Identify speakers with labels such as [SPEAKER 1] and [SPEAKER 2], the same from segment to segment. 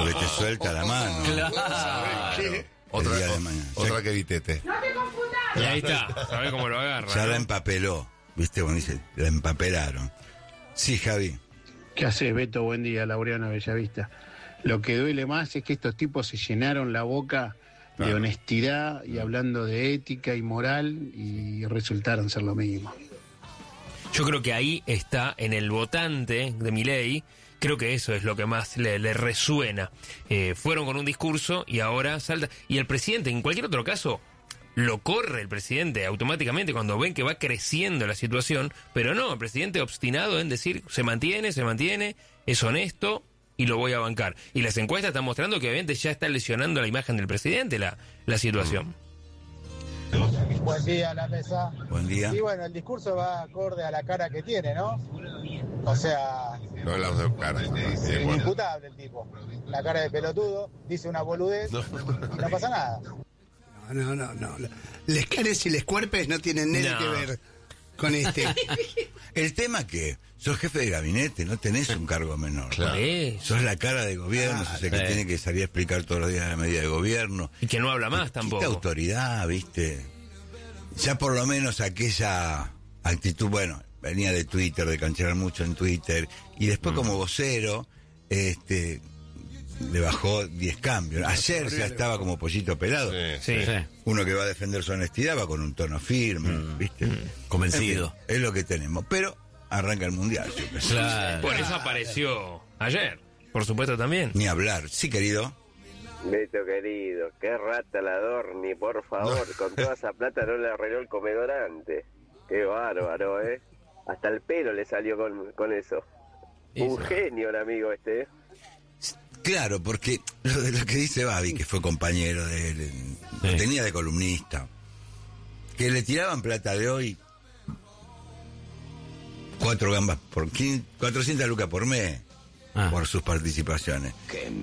[SPEAKER 1] porque te suelta la mano.
[SPEAKER 2] Claro.
[SPEAKER 3] Otra que vitete.
[SPEAKER 2] Y ahí está, ¿sabés cómo lo agarra?
[SPEAKER 1] Ya
[SPEAKER 2] ¿no?
[SPEAKER 1] la empapeló, ¿viste? Cuando dice, la empapelaron. Sí, Javi.
[SPEAKER 4] ¿Qué haces, Beto? Buen día, Laureano Bellavista. Lo que duele más es que estos tipos se llenaron la boca de honestidad y hablando de ética y moral y resultaron ser lo mismo.
[SPEAKER 2] Yo creo que ahí está en el votante de Milei. Creo que eso es lo que más le resuena. Fueron con un discurso y ahora salta. Y el presidente, en cualquier otro caso, lo corre el presidente automáticamente cuando ven que va creciendo la situación. Pero no, el presidente obstinado en decir, se mantiene, es honesto y lo voy a bancar. Y las encuestas están mostrando que obviamente ya está lesionando la imagen del presidente la situación.
[SPEAKER 5] Buen día, la mesa.
[SPEAKER 1] Buen día.
[SPEAKER 5] Y bueno, el discurso va acorde a la cara que tiene, ¿no? O sea,
[SPEAKER 3] No las dos caras.
[SPEAKER 5] inimputable el tipo. La cara de pelotudo, dice una boludez, no pasa nada.
[SPEAKER 6] No. Les cares y les cuerpes no tienen nada que ver con este.
[SPEAKER 1] El tema que sos jefe de gabinete, no tenés un cargo menor.
[SPEAKER 3] Claro.
[SPEAKER 1] Sos la cara de gobierno, sos el que tiene que salir a explicar todos los días la medida de gobierno.
[SPEAKER 2] Y que no habla más
[SPEAKER 1] Quita
[SPEAKER 2] tampoco.
[SPEAKER 1] autoridad, ¿viste? Ya por lo menos aquella actitud, bueno, venía de Twitter, de canchear mucho en Twitter, y después como vocero, le bajó 10 cambios. Ayer ya estaba como pollito pelado.
[SPEAKER 2] Sí.
[SPEAKER 1] Uno que va a defender su honestidad va con un tono firme, ¿viste?
[SPEAKER 7] Convencido.
[SPEAKER 1] En fin, es lo que tenemos. Pero arranca el mundial, yo pensé.
[SPEAKER 7] Claro.
[SPEAKER 2] Por eso apareció ayer, por supuesto también.
[SPEAKER 1] Ni hablar. Sí, querido.
[SPEAKER 8] Beto querido, qué rata la Dorni, por favor, con toda esa plata no le arregló el comedor antes. Qué bárbaro, hasta el pelo le salió con eso. Un genio el amigo este,
[SPEAKER 1] Claro, porque lo que dice Babi, que fue compañero de él, lo tenía de columnista, que le tiraban plata de hoy 4 gambas por 400 lucas por mes por sus participaciones.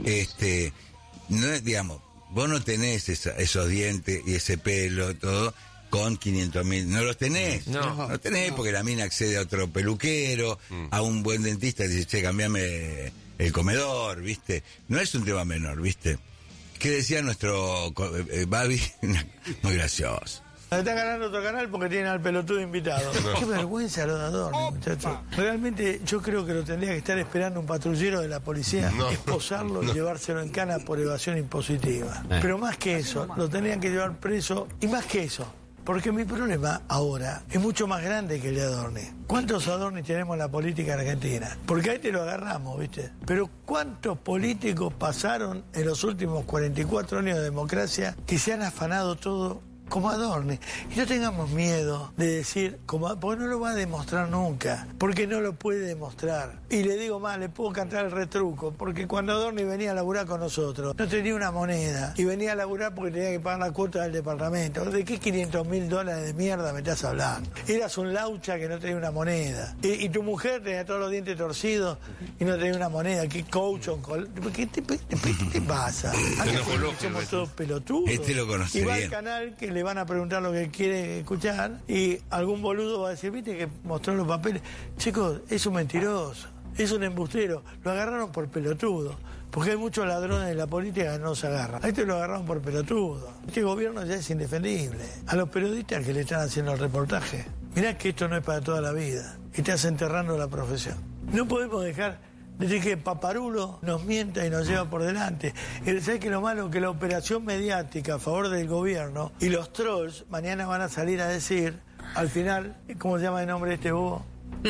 [SPEAKER 1] No es, digamos, vos no tenés esos dientes y ese pelo, todo, con 500.000. No los tenés. No tenés porque la mina accede a otro peluquero, a un buen dentista y dice, che, cambiame el comedor, ¿viste? No es un tema menor, ¿viste? ¿Qué decía nuestro Babi? Muy gracioso.
[SPEAKER 9] Está ganando otro canal porque tienen al pelotudo invitado. Qué vergüenza lo de Adorni, muchachos. Realmente yo creo que lo tendría que estar esperando un patrullero de la policía, esposarlo y llevárselo en cana por evasión impositiva. Pero más que eso, lo tendrían que llevar preso y más que eso. Porque mi problema ahora es mucho más grande que el de Adorni. ¿Cuántos Adorni tenemos en la política argentina? Porque ahí te lo agarramos, ¿viste? Pero ¿cuántos políticos pasaron en los últimos 44 años de democracia que se han afanado todo como Adorni? Y no tengamos miedo de decir, porque no lo va a demostrar nunca, porque no lo puede demostrar. Y le digo más, le puedo cantar el retruco, porque cuando Adorni venía a laburar con nosotros, no tenía una moneda, y venía a laburar porque tenía que pagar la cuota del departamento. ¿De qué $500.000 de mierda me estás hablando? Eras un laucha que no tenía una moneda. Y tu mujer tenía todos los dientes torcidos y no tenía una moneda. ¿Qué coach? ¿Qué te pasa? Somos todos pelotudos.
[SPEAKER 1] Lo conocí
[SPEAKER 9] y va
[SPEAKER 1] bien.
[SPEAKER 9] al canal que le van a preguntar lo que quiere escuchar y algún boludo va a decir, viste que mostró los papeles. Chicos, es un mentiroso, es un embustero. Lo agarraron por pelotudo, porque hay muchos ladrones de la política que no se agarran. A este lo agarraron por pelotudo. Este gobierno ya es indefendible. A los periodistas que le están haciendo el reportaje, mirá que esto no es para toda la vida. Estás enterrando la profesión. No podemos dejar desde que Paparulo nos mienta y nos lleva por delante. ¿Sabes qué lo malo? Que la operación mediática a favor del gobierno y los trolls mañana van a salir a decir, al final, ¿cómo se llama el nombre de este bobo?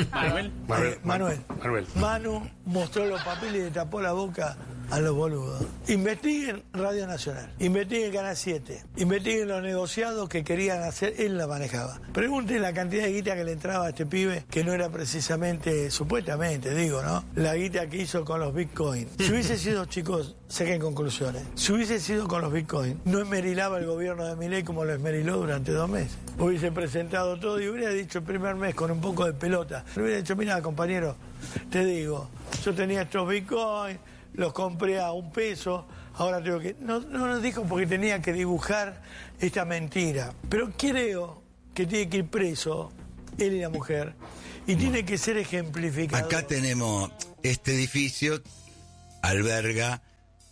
[SPEAKER 9] Manuel. Manu mostró los papeles y le tapó la boca a los boludos. Investiguen Radio Nacional, investiguen Canal 7, investiguen los negociados que querían hacer, él la manejaba. Pregunten la cantidad de guita que le entraba a este pibe, que no era precisamente, supuestamente, digo, ¿no? La guita que hizo con los Bitcoin. Si hubiese sido, chicos, saquen conclusiones. Si hubiese sido con los Bitcoin, no esmerilaba el gobierno de Milei como lo esmeriló durante 2 meses. Hubiese presentado todo y hubiera dicho el primer mes con un poco de pelota. Le hubiera dicho, mira, compañero, te digo, yo tenía estos Bitcoin, los compré a $1, ahora tengo que... No nos dijo porque tenía que dibujar esta mentira. Pero creo que tiene que ir preso, él y la mujer, y tiene que ser ejemplificado.
[SPEAKER 1] Acá tenemos, este edificio alberga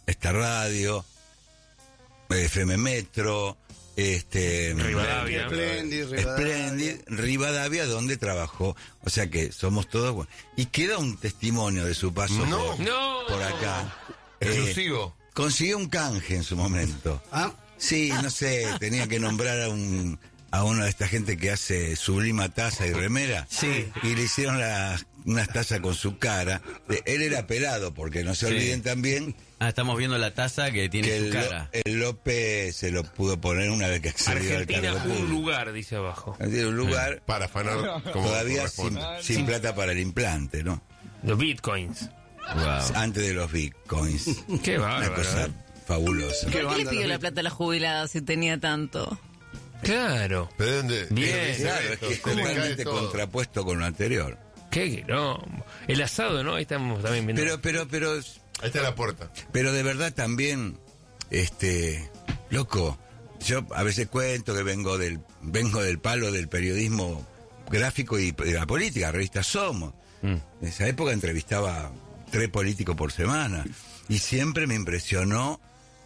[SPEAKER 1] esta radio, FM Metro,
[SPEAKER 2] Rivadavia.
[SPEAKER 6] Espléndid,
[SPEAKER 1] Rivadavia, donde trabajó. O sea que somos todos buenos. Y queda un testimonio de su paso por acá.
[SPEAKER 3] Exclusivo.
[SPEAKER 1] Consiguió un canje en su momento. Sí, no sé, tenía que nombrar a una de esta gente que hace sublima taza y remera.
[SPEAKER 6] Sí.
[SPEAKER 1] Y le hicieron unas tazas con su cara. Él era pelado, porque no se olviden también.
[SPEAKER 7] Estamos viendo la taza que tiene
[SPEAKER 1] Que
[SPEAKER 7] su cara.
[SPEAKER 1] el López se lo pudo poner una vez que accedió al
[SPEAKER 2] Argentina,
[SPEAKER 1] cargo
[SPEAKER 2] un
[SPEAKER 1] público.
[SPEAKER 2] lugar, dice abajo.
[SPEAKER 1] Tiene un lugar
[SPEAKER 3] Para afanar como
[SPEAKER 1] todavía sin plata para el implante, ¿no?
[SPEAKER 2] Los bitcoins.
[SPEAKER 7] Wow.
[SPEAKER 1] Antes de los bitcoins.
[SPEAKER 2] Qué
[SPEAKER 1] Una
[SPEAKER 2] bárbaro.
[SPEAKER 1] cosa fabulosa.
[SPEAKER 6] Qué
[SPEAKER 10] ¿Por qué le
[SPEAKER 6] banda,
[SPEAKER 10] pidió
[SPEAKER 6] los
[SPEAKER 10] la plata a la jubilada si tenía tanto?
[SPEAKER 2] Claro.
[SPEAKER 3] ¿Pero de dónde?
[SPEAKER 2] Bien.
[SPEAKER 1] Claro, es que es totalmente contrapuesto con lo anterior.
[SPEAKER 2] Qué quilombo. El asado, ¿no? Ahí estamos también viendo.
[SPEAKER 1] Pero
[SPEAKER 3] Ahí está la puerta.
[SPEAKER 1] Pero de verdad también, loco, yo a veces cuento que vengo del palo del periodismo gráfico y de la política, revista Somos. En esa época entrevistaba 3 políticos por semana y siempre me impresionó.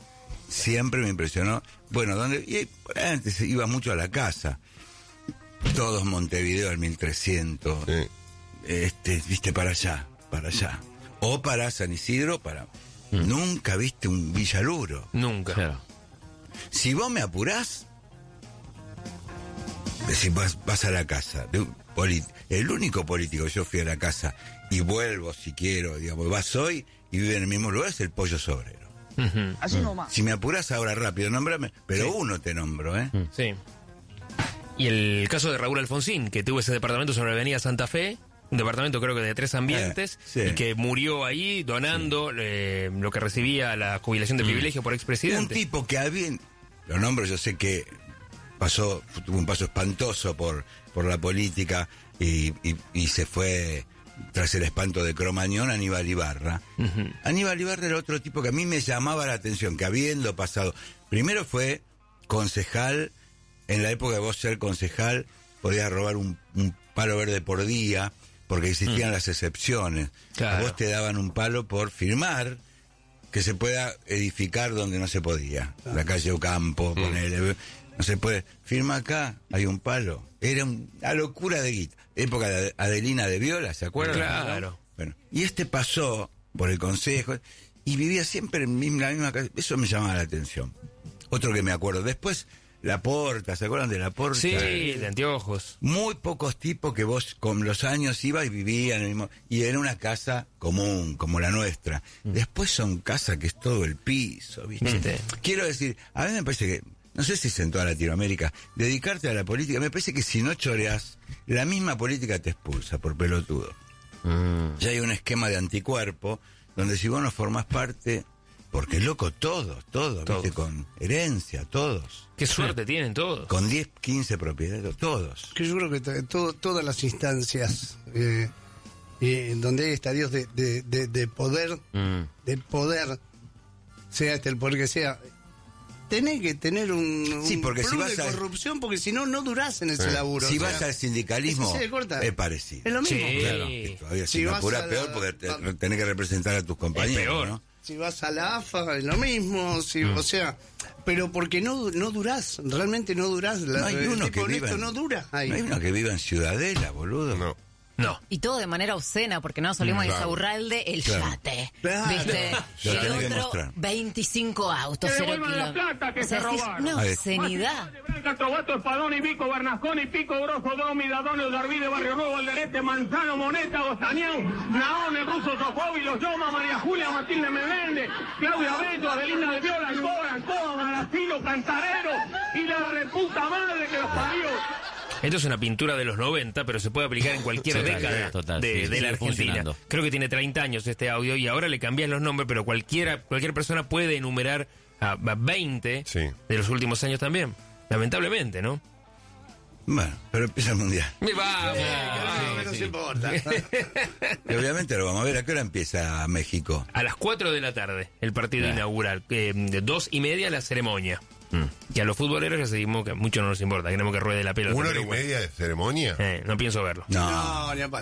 [SPEAKER 1] Bueno, y antes iba mucho a la casa. Todos Montevideo al 1300.
[SPEAKER 3] Sí.
[SPEAKER 1] Viste, para allá. O para San Isidro, Nunca viste un Villaluro.
[SPEAKER 2] Nunca.
[SPEAKER 7] Claro.
[SPEAKER 1] Si vos me apurás, si vas a la casa de un el único político que yo fui a la casa y vuelvo si quiero, digamos, vas hoy y vive en el mismo lugar, es el Pollo Sobrero.
[SPEAKER 5] Así nomás.
[SPEAKER 1] Si me apurás ahora rápido, nómbrame, pero uno te nombro, ¿eh?
[SPEAKER 2] Sí. Y el caso de Raúl Alfonsín, que tuvo ese departamento sobre la avenida Santa Fe, un departamento creo que de 3 ambientes,
[SPEAKER 1] sí.
[SPEAKER 2] y que murió ahí donando lo que recibía la jubilación de privilegio por
[SPEAKER 1] Un
[SPEAKER 2] expresidente.
[SPEAKER 1] tipo que lo nombro, yo sé que tuvo un paso espantoso por la política y se fue tras el espanto de Cromañón, Aníbal Ibarra. Aníbal Ibarra era otro tipo que a mí me llamaba la atención, que habiendo pasado, primero fue concejal, en la época de vos ser concejal, podías robar un palo verde por día, porque existían las excepciones.
[SPEAKER 2] Claro.
[SPEAKER 1] A vos te daban un palo por firmar que se pueda edificar donde no se podía. La calle Ocampo, ponele, no se puede. Firma acá, hay un palo. Era una locura de guita. Época de Adelina de Viola, ¿se acuerdan?
[SPEAKER 2] Claro.
[SPEAKER 1] Bueno, y pasó por el consejo y vivía siempre en la misma casa. Eso me llamaba la atención. Otro que me acuerdo. Después, Laporta, ¿se acuerdan de Laporta?
[SPEAKER 2] Sí, de anteojos.
[SPEAKER 1] Muy pocos tipos que vos con los años ibas y vivían en el mismo, y era una casa común, como la nuestra. Después son casas que es todo el piso, ¿viste? Quiero decir, a mí me parece que, no sé si es en toda Latinoamérica, dedicarte a la política, me parece que si no choreás, la misma política te expulsa por pelotudo. Ya hay un esquema de anticuerpo, donde si vos no formás parte, porque loco, todos, ¿viste? Con herencia, todos.
[SPEAKER 2] Qué suerte tienen todos.
[SPEAKER 1] Con 10, 15 propiedades, todos.
[SPEAKER 6] Que yo creo que todas las instancias donde hay estadios de poder, sea el poder que sea, tenés que tener un
[SPEAKER 1] porque si vas
[SPEAKER 6] de corrupción, porque si no, no durás en ese laburo.
[SPEAKER 1] Si vas al sindicalismo, es parecido.
[SPEAKER 6] Es lo mismo.
[SPEAKER 2] Sí.
[SPEAKER 6] Claro.
[SPEAKER 1] Que todavía
[SPEAKER 6] Si
[SPEAKER 1] si me
[SPEAKER 6] vas
[SPEAKER 1] apura
[SPEAKER 6] a la-
[SPEAKER 1] peor porque tenés que representar a tus compañeros,
[SPEAKER 2] peor.
[SPEAKER 1] ¿no?
[SPEAKER 6] Si vas a la AFA, es lo mismo. O sea, pero porque no durás, realmente no durás.
[SPEAKER 1] No hay uno que viva
[SPEAKER 6] no dura ahí.
[SPEAKER 1] No hay uno que viva en Ciudadela, boludo.
[SPEAKER 3] No.
[SPEAKER 2] No.
[SPEAKER 10] Y todo de manera obscena, porque no salimos de
[SPEAKER 3] Claro.
[SPEAKER 10] Insaurralde, el
[SPEAKER 1] Claro.
[SPEAKER 10] yate.
[SPEAKER 6] Claro.
[SPEAKER 10] ¿Viste?
[SPEAKER 1] Lo
[SPEAKER 10] Y
[SPEAKER 1] tenés que
[SPEAKER 10] el otro,
[SPEAKER 1] mostrar.
[SPEAKER 10] 25 autos,
[SPEAKER 5] Que
[SPEAKER 10] 0
[SPEAKER 5] devuelvan la
[SPEAKER 10] kilómetros.
[SPEAKER 5] plata que
[SPEAKER 10] O sea,
[SPEAKER 5] se
[SPEAKER 10] decís,
[SPEAKER 5] robaron.
[SPEAKER 10] una
[SPEAKER 1] Ahí.
[SPEAKER 10] obscenidad.
[SPEAKER 5] De Branca, Trovato, Espadón, Pico, Bernasconi, Pico, Grosso, Domi, Dadone, Darvide, Barrio Nuevo, Alderete, Manzano, Moneta, Gozanián, Naón, El Ruso, Sofóbi, Los Yoma, María Julia, Matilde Meléndez, Claudia Beto, Adelina de Viola, Alcoba, Maracilo, Cantarero y la reputa madre que los parió.
[SPEAKER 2] Esto es una pintura de los 90, pero se puede aplicar en cualquier
[SPEAKER 7] Total,
[SPEAKER 2] década
[SPEAKER 7] total,
[SPEAKER 2] de
[SPEAKER 7] sí,
[SPEAKER 2] la
[SPEAKER 7] sigue
[SPEAKER 2] Argentina.
[SPEAKER 7] funcionando.
[SPEAKER 2] Creo que tiene 30 años este audio y ahora le cambias los nombres, pero cualquier persona puede enumerar a 20
[SPEAKER 3] Sí.
[SPEAKER 2] de los últimos años también. Lamentablemente, ¿no?
[SPEAKER 1] Bueno, pero empieza el mundial.
[SPEAKER 2] ¡Vamos!
[SPEAKER 6] No se importa.
[SPEAKER 1] Y obviamente lo vamos a ver. ¿A qué hora empieza México?
[SPEAKER 2] A las 4 de la tarde, el partido inaugural. De 2:30 la ceremonia. Que a los futboleros ya seguimos que mucho no nos importa. Queremos que ruede la pelota.
[SPEAKER 3] 1 hora
[SPEAKER 2] pero
[SPEAKER 3] y
[SPEAKER 2] bueno.
[SPEAKER 3] media de ceremonia.
[SPEAKER 2] No pienso verlo.
[SPEAKER 1] No.
[SPEAKER 6] No, ni a palo.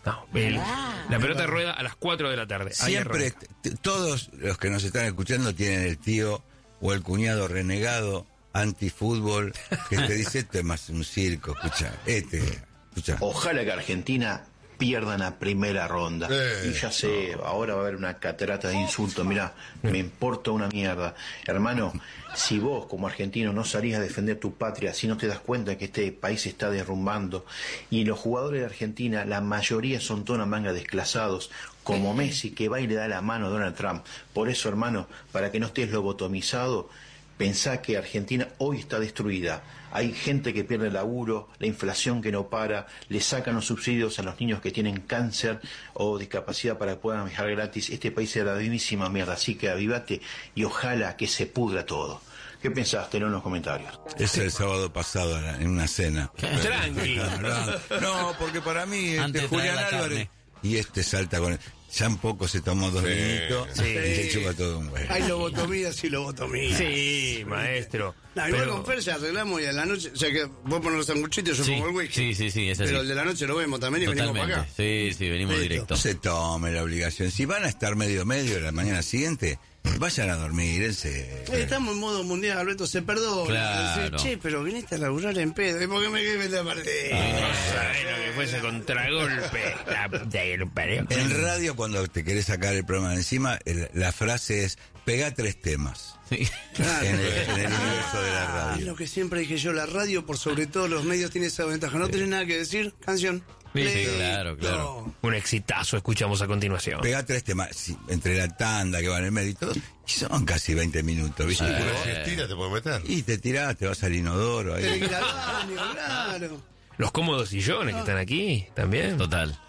[SPEAKER 2] No, la pelota rueda a las 4 de la tarde.
[SPEAKER 1] Siempre, todos los que nos están escuchando tienen el tío o el cuñado renegado antifútbol que te dice, esto es más un circo, escucha.
[SPEAKER 11] Ojalá que Argentina pierdan la primera ronda. Y ya sé, ahora va a haber una catarata de insultos. Mirá, me importa una mierda. Hermano, si vos como argentino no salís a defender tu patria, si no te das cuenta que este país se está derrumbando, y los jugadores de Argentina, la mayoría son toda una manga de desclasados, como Messi, que va y le da la mano a Donald Trump. Por eso, hermano, para que no estés lobotomizado, pensá que Argentina hoy está destruida. Hay gente que pierde el laburo, la inflación que no para, le sacan los subsidios a los niños que tienen cáncer o discapacidad para que puedan viajar gratis. Este país es la mismísima mierda, así que avivate y ojalá que se pudra todo. ¿Qué pensaste? En los comentarios.
[SPEAKER 1] Es el sábado pasado en una cena.
[SPEAKER 2] Tranqui.
[SPEAKER 1] No, porque para mí
[SPEAKER 7] Antes
[SPEAKER 1] Julián Álvarez y salta con... Ya un poco se tomó 2 vinitos y le chupa todo un huevo.
[SPEAKER 6] Hay lobotomía, sí, lobotomía.
[SPEAKER 2] Sí, maestro.
[SPEAKER 6] Igual con Fer ya arreglamos y a la noche, o sea que vos pones los sanguchitos, yo pongo el whisky.
[SPEAKER 7] Sí, es así.
[SPEAKER 6] Pero el de la noche lo vemos también y
[SPEAKER 7] Totalmente.
[SPEAKER 6] venimos para acá.
[SPEAKER 7] Sí, venimos directo.
[SPEAKER 1] No se tome la obligación. Si van a estar medio la mañana siguiente, vayan a dormir,
[SPEAKER 6] estamos en modo mundial, Alberto, se perdona.
[SPEAKER 7] Claro.
[SPEAKER 6] Che, pero viniste a laburar en pedo. ¿Y por qué me quedé de perder?
[SPEAKER 2] No sabés lo que fue ese contragolpe.
[SPEAKER 1] En radio, cuando te querés sacar el programa de encima, la frase es: pegá 3 temas.
[SPEAKER 7] Sí.
[SPEAKER 6] Claro.
[SPEAKER 1] En el universo de la
[SPEAKER 6] Es
[SPEAKER 1] radio.
[SPEAKER 6] lo que siempre dije yo, la radio, por sobre todo los medios, tiene esa ventaja. No tenés nada que decir, canción.
[SPEAKER 7] Sí, claro.
[SPEAKER 2] Un exitazo escuchamos a continuación.
[SPEAKER 1] Pegá 3 temas, entre la tanda que va en el medio y todo, y son casi 20 minutos, ¿viste?
[SPEAKER 3] Si tira, te puedes meter.
[SPEAKER 1] Y te tirás, te vas al inodoro. Ahí.
[SPEAKER 6] Claro.
[SPEAKER 2] Los cómodos sillones que están aquí también.
[SPEAKER 7] Total.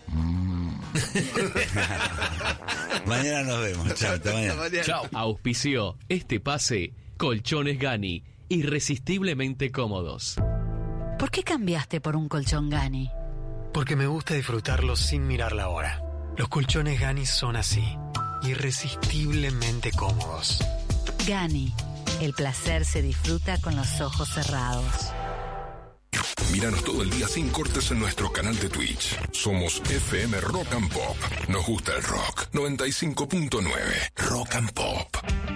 [SPEAKER 1] Mañana nos vemos. Chao, hasta mañana.
[SPEAKER 12] Chao. Auspició este pase Colchones Gani, irresistiblemente cómodos.
[SPEAKER 10] ¿Por qué cambiaste por un colchón Gani?
[SPEAKER 13] Porque me gusta disfrutarlo sin mirar la hora. Los colchones Gani son así, irresistiblemente cómodos.
[SPEAKER 10] Gani, el placer se disfruta con los ojos cerrados.
[SPEAKER 14] Míranos todo el día sin cortes en nuestro canal de Twitch. Somos FM Rock and Pop. Nos gusta el rock. 95.9 Rock and Pop.